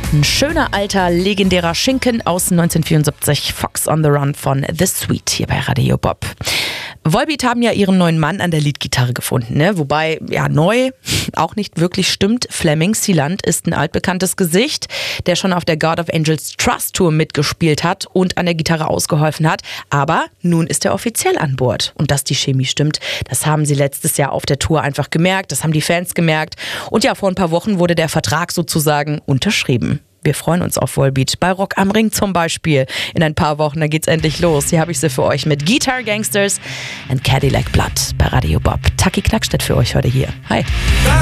Ein schöner, alter, legendärer Schinken aus 1974, Fox on the Run von The Sweet hier bei Radio Bob. Volbeat haben ja ihren neuen Mann an der Leadgitarre gefunden, ne? Wobei, ja, neu auch nicht wirklich stimmt. Flemming Seeland ist ein altbekanntes Gesicht, der schon auf der God of Angels Trust Tour mitgespielt hat und an der Gitarre ausgeholfen hat. Aber nun ist er offiziell an Bord. Und dass die Chemie stimmt, das haben sie letztes Jahr auf der Tour einfach gemerkt. Das haben die Fans gemerkt. Und ja, vor ein paar Wochen wurde der Vertrag sozusagen unterschrieben. Wir freuen uns auf Volbeat. Bei Rock am Ring zum Beispiel. In ein paar Wochen, da geht's endlich los. Hier habe ich sie für euch mit Guitar Gangsters and Cadillac Blood bei Radio Bob. Taki Knackstedt für euch heute hier. Hi.